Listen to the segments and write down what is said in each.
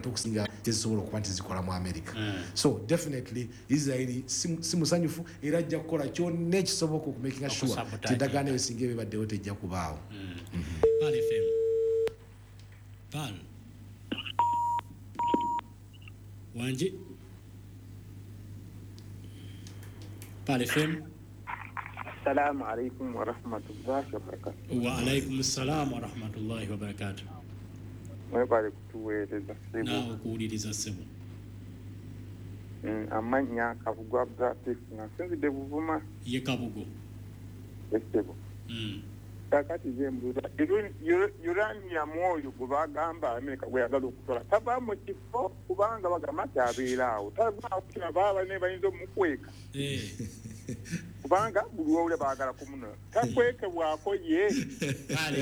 kati okusinga tezisobola okuba nti zikola mu America. So definitely Israel simusanyufu era ajja kukola kyonna ekisoboka okumakinga sure tidagana esinga ebibaddewo tejja kubaawo. Pal FM. Pal. Wanje. Pal FM. Assalamu alaikum wa rahmatullahi wa barakatuh. Wa alaikum assalam wa rahmatullahi wa barakatuh. Mwebale kutuweereza sebo. Naawe kuwuliriza sebo. Amanya Kabugo Abdulatif nga sinzidde Buvuma. Ye Kabugo. Sebo. Kakati zembula uranium oyo gwe bagamba Amerika gwe yagala okukola tava mu kifo kubanga bagamba abeera awo tava okiraba ne bayinza omukweka kubanga buli wawule baagala kumuno takwekebwako ye kale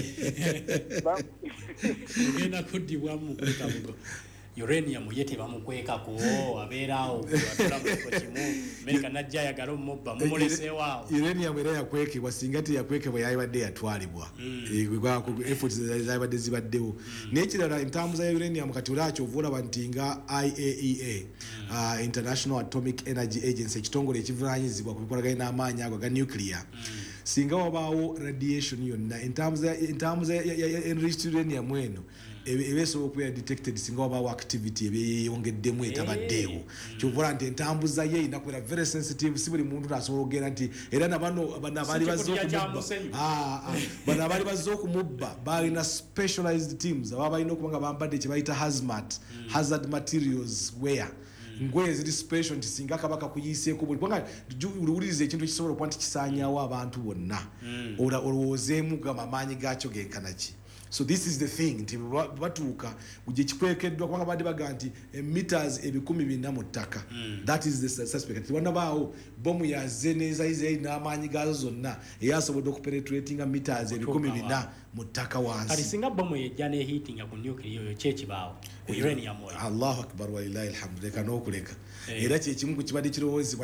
ugenda kuddibwamu mukweka bugo uranium yete bamukwekako abeeraawo atula mu kimu Amerika najja yagala omubba mumuleseewaawo uranium era yakwekebwa singa teyakwekebwa yayibadde yatwalibwa efforts zayibadde zibaddewo n'ekirala entambuza ya uranium kati olwaki ovulaba nti nga IAEA International Atomic Energy Agency ekitongole ekivunaanyizibwa ku bikolaganye n'amaanyi ago ga nuclear singa wabaawo radiation yonna entambuza ya enriched uranium eno ebesobola okubeera detected singa wabaawo activity ebyeyongeddemu etabaddeewo kyovula nti entambuza ye erina kubeera very sensitive si buli muntu asobola okugenda nti era nabano abaali bazze okumubba balina specialized teams ababa balina okuba nga bambadde kye bayita hazard materials wear ngoye ziri special nti singa kabaka kuyiseeko buli kubanga uwuliriza ekintu ekisobola okuba nti kisaanyaawo abantu bonna olowoozeemu gamba amaanyi gaakyo genkana ki. So this is the thing nti batuuka gye kikwekeddwa kubanga badde baga nti meters 1,400 mu ttaka. That is the suspect. Wanabaawo bomu yazze neza Israel n'amaanyi gaazo zonna eyasobodde okupenetratinga meters 1,400 mu ttaka wansi. Kati singa bomu yejja ne heating ku nuclear yo kyekibaawo ku uranium oyo. Allahu akbar wa lillahi alhamdu leka n'okuleka. Era kye kimu ku kibadde kirowoozebwa